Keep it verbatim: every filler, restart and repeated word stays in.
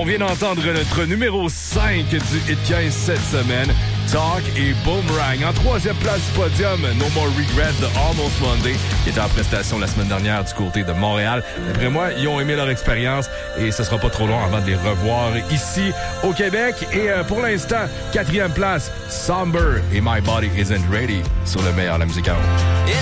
On vient d'entendre notre numéro cinq du Hit quinze cette semaine, Talk et Boomerang. En troisième place du podium, No More Regret de Almost Monday, qui était en prestation la semaine dernière du côté de Montréal. D'après moi, ils ont aimé leur expérience et ce sera pas trop long avant de les revoir ici au Québec. Et euh, pour l'instant, quatrième place, Somber et My Body Isn't Ready sur le meilleur de la musique à